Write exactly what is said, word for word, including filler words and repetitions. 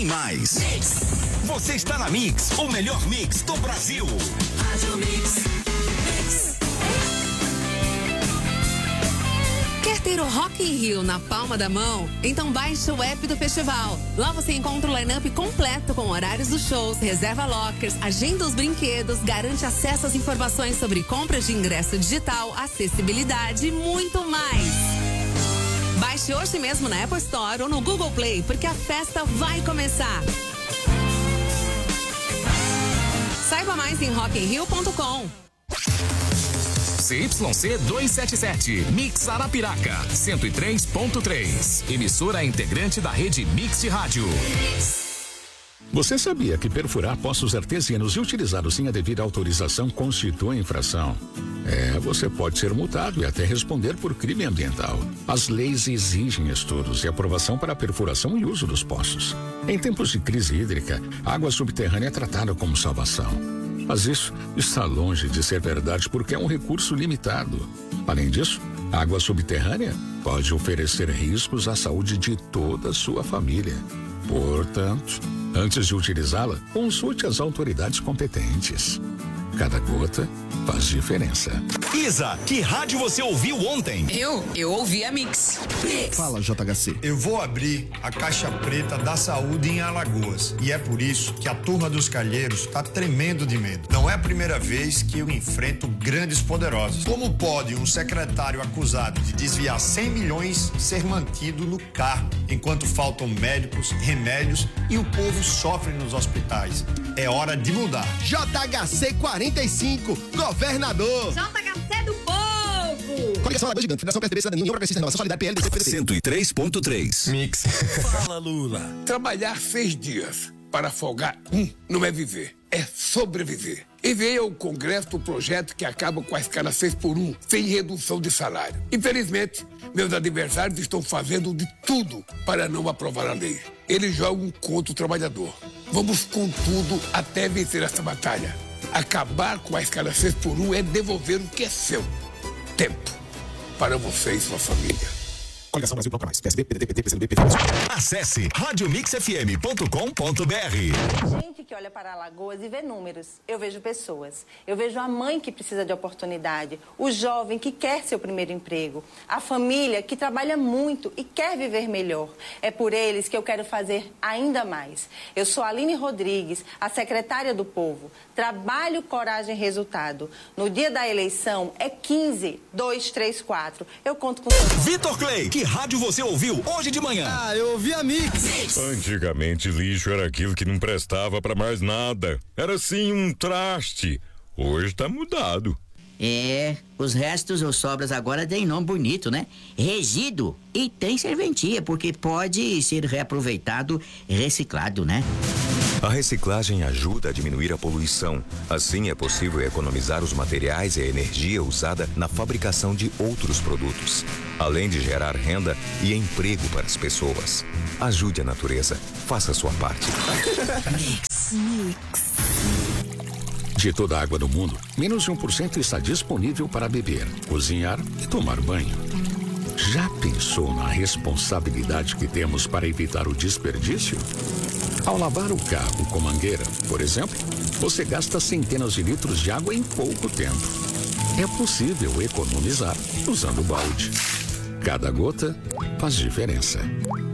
Mais. Mix. Você está na Mix, o melhor mix do Brasil. Rádio Mix. Mix. Quer ter o Rock in Rio na palma da mão? Então baixe o app do festival. Lá você encontra o line-up completo com horários dos shows, reserva lockers, agenda os brinquedos, garante acesso às informações sobre compras de ingresso digital, acessibilidade e muito mais. Baixe hoje mesmo na Apple Store ou no Google Play, porque a festa vai começar. Saiba mais em rock in rio ponto com. C Y C duzentos e setenta e sete, Mix Arapiraca, cento e três ponto três. Emissora integrante da rede Mix de Rádio. Você sabia que perfurar poços artesianos e utilizá-los sem a devida autorização constitui infração? É, você pode ser multado e até responder por crime ambiental. As leis exigem estudos e aprovação para a perfuração e uso dos poços. Em tempos de crise hídrica, a água subterrânea é tratada como salvação. Mas isso está longe de ser verdade porque é um recurso limitado. Além disso, a água subterrânea pode oferecer riscos à saúde de toda a sua família. Portanto, antes de utilizá-la, consulte as autoridades competentes. Cada gota faz diferença. Isa, que rádio você ouviu ontem? Eu? Eu ouvi a Mix. Mix. Fala, J H C. Eu vou abrir a Caixa Preta da Saúde em Alagoas. E é por isso que a turma dos calheiros tá tremendo de medo. Não é a primeira vez que eu enfrento grandes poderosos. Como pode um secretário acusado de desviar cem milhões ser mantido no cargo, enquanto faltam médicos, remédios e o povo sofre nos hospitais? É hora de mudar. J H C quarenta e cinco, governador. J H C do povo. Coligação Alagoas Gigante, Federação P S D B, Cidadania, União Progressista, Renovação, Solidariedade, P L, D C, P D C. cento e três ponto três. Mix. Fala, Lula. Trabalhar seis dias para folgar um não é viver, é sobreviver. Enviei ao Congresso o projeto que acaba com a escala seis por um, sem redução de salário. Infelizmente, meus adversários estão fazendo de tudo para não aprovar a lei. Eles jogam contra o trabalhador. Vamos com tudo até vencer essa batalha. Acabar com a escala seis por um é devolver o que é seu. Tempo para você e sua família. Coligação Brasil Bloco Mais, P S D, P D T, P T, P C D B, P T. Acesse rádio mix f m ponto com ponto b r. Gente que olha para Alagoas e vê números. Eu vejo pessoas. Eu vejo a mãe que precisa de oportunidade, o jovem que quer seu primeiro emprego, a família que trabalha muito e quer viver melhor. É por eles que eu quero fazer ainda mais. Eu sou Aline Rodrigues, a secretária do Povo. Trabalho, coragem e resultado. No dia da eleição é quinze, dois, três, quatro. Eu conto com você. Vitor Clay, que rádio você ouviu hoje de manhã? Ah, eu ouvi a Mix. Antigamente, lixo era aquilo que não prestava pra mais nada. Era assim um traste. Hoje tá mudado. É, os restos ou sobras agora têm nome bonito, né? Resíduo. E tem serventia, porque pode ser reaproveitado e reciclado, né? A reciclagem ajuda a diminuir a poluição. Assim é possível economizar os materiais e a energia usada na fabricação de outros produtos, além de gerar renda e emprego para as pessoas. Ajude a natureza. Faça a sua parte. Mix. Mix. De toda a água do mundo, menos de um por cento está disponível para beber, cozinhar e tomar banho. Já pensou na responsabilidade que temos para evitar o desperdício? Ao lavar o carro com mangueira, por exemplo, você gasta centenas de litros de água em pouco tempo. É possível economizar usando balde. Cada gota faz diferença.